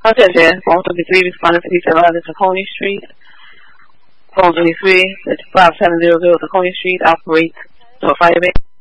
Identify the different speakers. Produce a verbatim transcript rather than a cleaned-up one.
Speaker 1: Attention, phone twenty-three responding to East eleven Tacony Street. Phone twenty-three, five seven zero zero Tacony Street operates to a fire base.